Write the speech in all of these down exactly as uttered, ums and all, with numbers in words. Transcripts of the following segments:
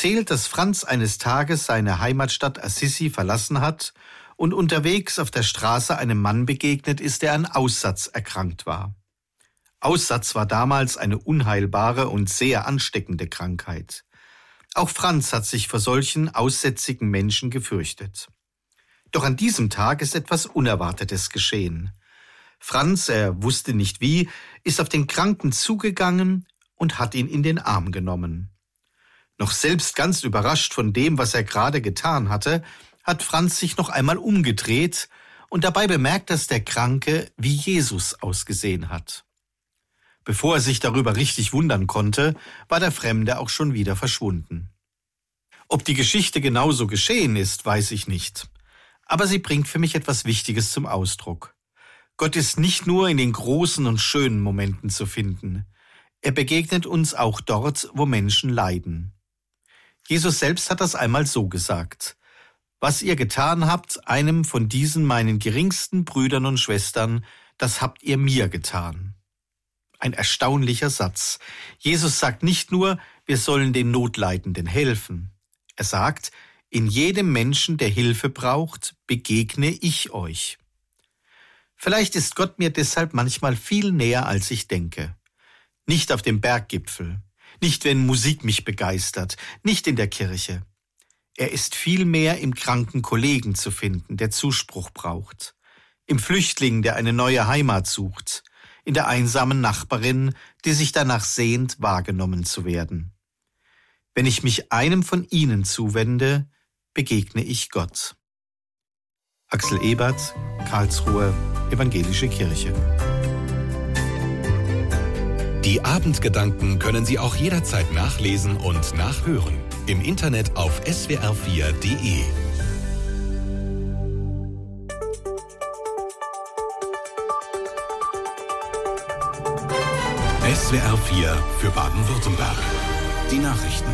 erzählt, dass Franz eines Tages seine Heimatstadt Assisi verlassen hat und unterwegs auf der Straße einem Mann begegnet ist, der an Aussatz erkrankt war. Aussatz war damals eine unheilbare und sehr ansteckende Krankheit. Auch Franz hat sich vor solchen aussätzigen Menschen gefürchtet. Doch an diesem Tag ist etwas Unerwartetes geschehen. Franz, er wusste nicht wie, ist auf den Kranken zugegangen und hat ihn in den Arm genommen. Noch selbst ganz überrascht von dem, was er gerade getan hatte, hat Franz sich noch einmal umgedreht und dabei bemerkt, dass der Kranke wie Jesus ausgesehen hat. Bevor er sich darüber richtig wundern konnte, war der Fremde auch schon wieder verschwunden. Ob die Geschichte genauso geschehen ist, weiß ich nicht. Aber sie bringt für mich etwas Wichtiges zum Ausdruck. Gott ist nicht nur in den großen und schönen Momenten zu finden. Er begegnet uns auch dort, wo Menschen leiden. Jesus selbst hat das einmal so gesagt: Was ihr getan habt, einem von diesen meinen geringsten Brüdern und Schwestern, das habt ihr mir getan. Ein erstaunlicher Satz. Jesus sagt nicht nur, wir sollen den Notleidenden helfen. Er sagt, in jedem Menschen, der Hilfe braucht, begegne ich euch. Vielleicht ist Gott mir deshalb manchmal viel näher, als ich denke. Nicht auf dem Berggipfel, nicht wenn Musik mich begeistert, nicht in der Kirche. Er ist vielmehr im kranken Kollegen zu finden, der Zuspruch braucht, im Flüchtling, der eine neue Heimat sucht, in der einsamen Nachbarin, die sich danach sehnt, wahrgenommen zu werden. Wenn ich mich einem von ihnen zuwende, begegne ich Gott. Axel Ebert, Karlsruhe, Evangelische Kirche. Die Abendgedanken können Sie auch jederzeit nachlesen und nachhören. Im Internet auf s w r vier punkt d e. S W R vier für Baden-Württemberg. Die Nachrichten.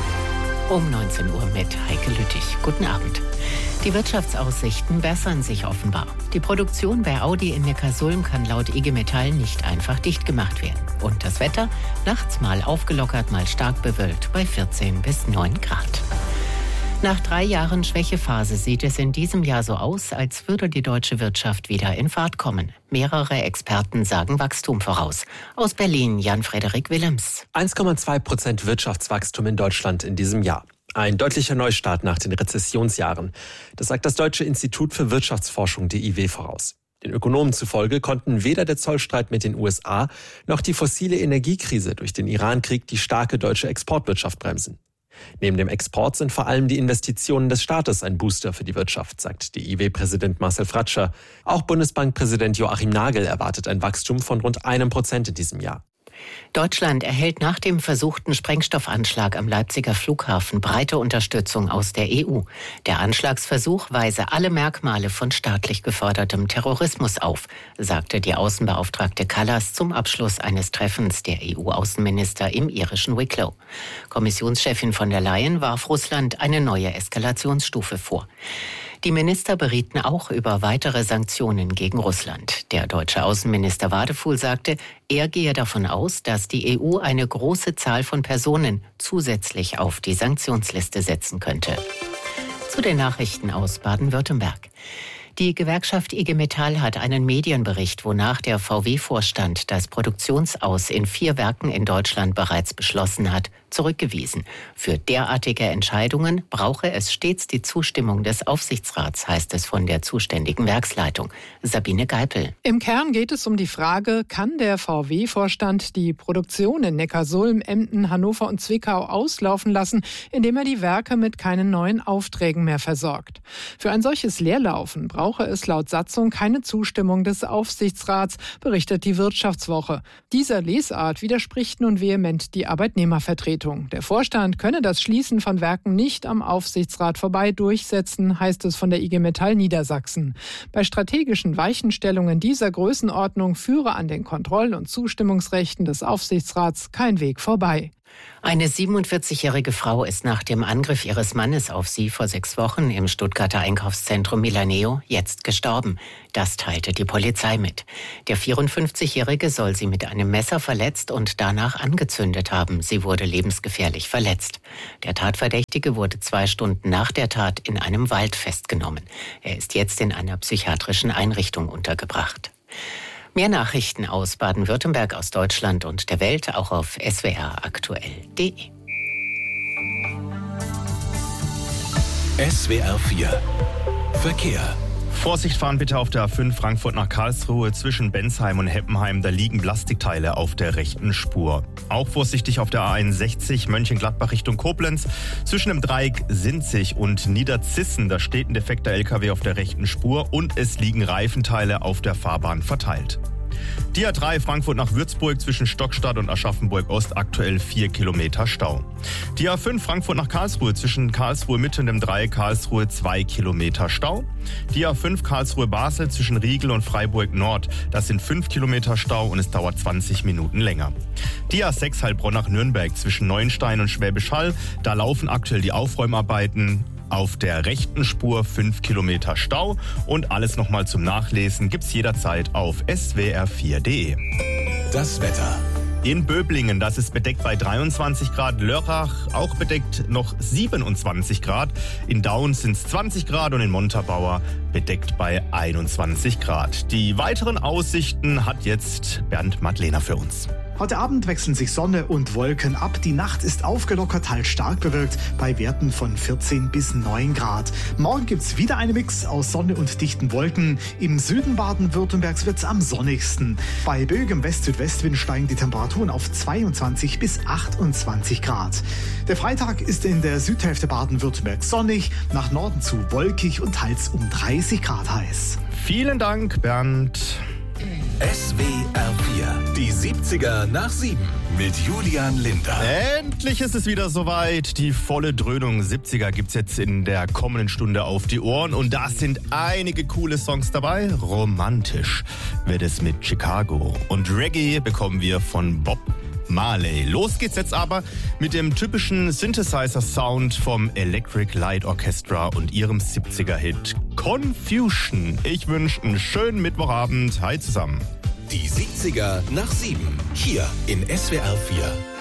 Um neunzehn Uhr mit Heike Lüttich. Guten Abend. Die Wirtschaftsaussichten bessern sich offenbar. Die Produktion bei Audi in Neckarsulm kann laut I G Metall nicht einfach dicht gemacht werden. Und das Wetter? Nachts mal aufgelockert, mal stark bewölkt bei vierzehn bis neun Grad. Nach drei Jahren Schwächephase sieht es in diesem Jahr so aus, als würde die deutsche Wirtschaft wieder in Fahrt kommen. Mehrere Experten sagen Wachstum voraus. Aus Berlin Jan-Frederik Willems. eins Komma zwei Prozent Wirtschaftswachstum in Deutschland in diesem Jahr. Ein deutlicher Neustart nach den Rezessionsjahren. Das sagt das Deutsche Institut für Wirtschaftsforschung D I W voraus. Den Ökonomen zufolge konnten weder der Zollstreit mit den U S A noch die fossile Energiekrise durch den Iran-Krieg die starke deutsche Exportwirtschaft bremsen. Neben dem Export sind vor allem die Investitionen des Staates ein Booster für die Wirtschaft, sagt D I W-Präsident Marcel Fratscher. Auch Bundesbankpräsident Joachim Nagel erwartet ein Wachstum von rund einem Prozent in diesem Jahr. Deutschland erhält nach dem versuchten Sprengstoffanschlag am Leipziger Flughafen breite Unterstützung aus der E U. Der Anschlagsversuch weise alle Merkmale von staatlich gefördertem Terrorismus auf, sagte die Außenbeauftragte Kallas zum Abschluss eines Treffens der E U-Außenminister im irischen Wicklow. Kommissionschefin von der Leyen warf Russland eine neue Eskalationsstufe vor. Die Minister berieten auch über weitere Sanktionen gegen Russland. Der deutsche Außenminister Wadefuhl sagte, er gehe davon aus, dass die E U eine große Zahl von Personen zusätzlich auf die Sanktionsliste setzen könnte. Zu den Nachrichten aus Baden-Württemberg. Die Gewerkschaft I G Metall hat einen Medienbericht, wonach der V W-Vorstand das Produktionsaus in vier Werken in Deutschland bereits beschlossen hat, zurückgewiesen. Für derartige Entscheidungen brauche es stets die Zustimmung des Aufsichtsrats, heißt es von der zuständigen Werksleitung. Sabine Geipel. Im Kern geht es um die Frage, kann der V W-Vorstand die Produktion in Neckarsulm, Emden, Hannover und Zwickau auslaufen lassen, indem er die Werke mit keinen neuen Aufträgen mehr versorgt. Für ein solches Leerlaufen brauche es laut Satzung keine Zustimmung des Aufsichtsrats, berichtet die Wirtschaftswoche. Dieser Lesart widerspricht nun vehement die Arbeitnehmervertretung. Der Vorstand könne das Schließen von Werken nicht am Aufsichtsrat vorbei durchsetzen, heißt es von der I G Metall Niedersachsen. Bei strategischen Weichenstellungen dieser Größenordnung führe an den Kontroll- und Zustimmungsrechten des Aufsichtsrats kein Weg vorbei. Eine siebenundvierzigjährige Frau ist nach dem Angriff ihres Mannes auf sie vor sechs Wochen im Stuttgarter Einkaufszentrum Milaneo jetzt gestorben. Das teilte die Polizei mit. Der vierundfünfzigjährige soll sie mit einem Messer verletzt und danach angezündet haben. Sie wurde lebensgefährlich verletzt. Der Tatverdächtige wurde zwei Stunden nach der Tat in einem Wald festgenommen. Er ist jetzt in einer psychiatrischen Einrichtung untergebracht. Mehr Nachrichten aus Baden-Württemberg, aus Deutschland und der Welt auch auf s w r aktuell punkt d e. S W R vier Verkehr. Vorsicht fahren bitte auf der A fünf Frankfurt nach Karlsruhe zwischen Bensheim und Heppenheim. Da liegen Plastikteile auf der rechten Spur. Auch vorsichtig auf der A einundsechzig Mönchengladbach Richtung Koblenz. Zwischen dem Dreieck Sinzig und Niederzissen. Da steht ein defekter L K W auf der rechten Spur und es liegen Reifenteile auf der Fahrbahn verteilt. Die A drei Frankfurt nach Würzburg zwischen Stockstadt und Aschaffenburg-Ost aktuell vier Kilometer Stau. Die A fünf Frankfurt nach Karlsruhe zwischen Karlsruhe Mitte und dem Dreieck Karlsruhe zwei Kilometer Stau. Die A fünf Karlsruhe-Basel zwischen Riegel und Freiburg Nord. Das sind fünf Kilometer Stau und es dauert zwanzig Minuten länger. Die A sechs Heilbronn nach Nürnberg zwischen Neuenstein und Schwäbisch Hall. Da laufen aktuell die Aufräumarbeiten. Auf der rechten Spur fünf Kilometer Stau und alles nochmal zum Nachlesen gibt's jederzeit auf s w r vier punkt d e. Das Wetter. In Böblingen, das ist bedeckt bei dreiundzwanzig Grad, Lörrach auch bedeckt noch siebenundzwanzig Grad, in Daun sind es zwanzig Grad und in Montabaur bedeckt bei einundzwanzig Grad. Die weiteren Aussichten hat jetzt Bernd Madlener für uns. Heute Abend wechseln sich Sonne und Wolken ab. Die Nacht ist aufgelockert, teils stark bewölkt, bei Werten von vierzehn bis neun Grad. Morgen gibt's wieder einen Mix aus Sonne und dichten Wolken. Im Süden Baden-Württembergs wird's am sonnigsten. Bei böigem West-Südwestwind steigen die Temperaturen auf zweiundzwanzig bis achtundzwanzig Grad. Der Freitag ist in der Südhälfte Baden-Württembergs sonnig, nach Norden zu wolkig und teils um dreißig Grad heiß. Vielen Dank, Bernd. S W R vier, die siebziger nach sieben mit Julian Linder. Endlich ist es wieder soweit. Die volle Dröhnung siebziger gibt's jetzt in der kommenden Stunde auf die Ohren. Und da sind einige coole Songs dabei. Romantisch wird es mit Chicago. Und Reggae bekommen wir von Bob Marley. Los geht's jetzt aber mit dem typischen Synthesizer-Sound vom Electric Light Orchestra und ihrem siebziger-Hit Confusion. Ich wünsche einen schönen Mittwochabend. Hi zusammen. Die siebziger nach sieben. Hier in S W R vier.